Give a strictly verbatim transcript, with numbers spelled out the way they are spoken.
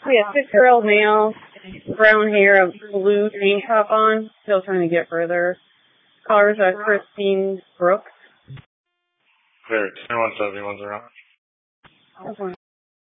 We have six-year-old male, brown hair, a blue tank top on, still trying to get further. Callers are Christine Brooks. Clear, two one seven one's around.